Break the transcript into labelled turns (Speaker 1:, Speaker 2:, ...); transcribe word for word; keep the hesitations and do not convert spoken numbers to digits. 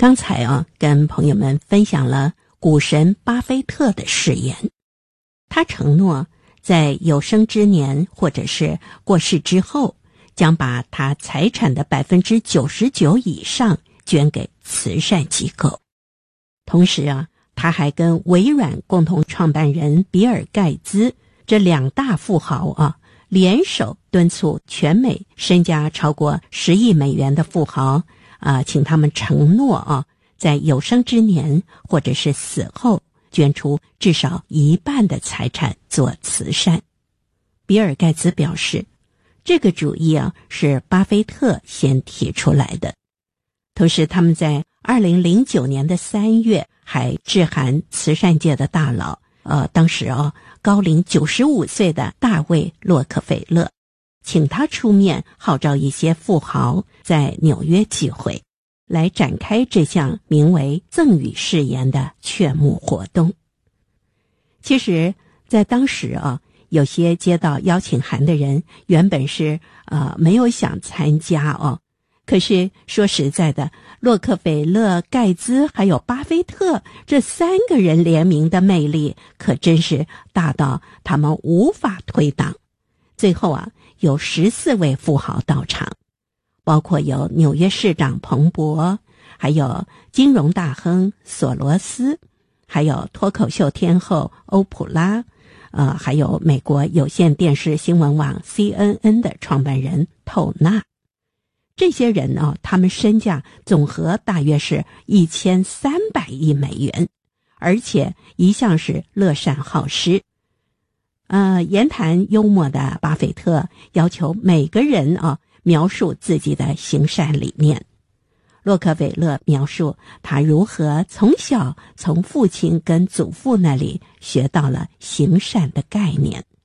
Speaker 1: 刚才啊，跟朋友们分享了股神巴菲特的誓言，他承诺在有生之年或者是过世之后，将把他财产的百分之九十九以上捐给慈善机构。同时啊，他还跟微软共同创办人比尔盖茨这两大富豪啊，联手敦促全美身家超过十亿美元的富豪啊，请他们承诺啊，在有生之年或者是死后捐出至少一半的财产做慈善。比尔盖茨表示，这个主意啊是巴菲特先提出来的。同时他们在二零零九年的三月还致函慈善界的大佬，呃，当时啊高龄九十五岁的大卫洛克菲勒，请他出面号召一些富豪在纽约聚会，来展开这项名为赠与誓言的劝募活动。其实在当时啊，有些接到邀请函的人原本是呃没有想参加哦，可是说实在的，洛克菲勒、盖茨还有巴菲特这三个人联名的魅力可真是大到他们无法推挡。最后啊，有十四位富豪到场，包括有纽约市长彭博，还有金融大亨索罗斯，还有脱口秀天后欧普拉，呃，还有美国有线电视新闻网 C N N 的创办人透纳。这些人呢、哦，他们身价总和大约是一千三百亿美元，而且一向是乐善好施。呃，言谈幽默的巴菲特要求每个人啊描述自己的行善理念。洛克菲勒描述他如何从小从父亲跟祖父那里学到了行善的概念。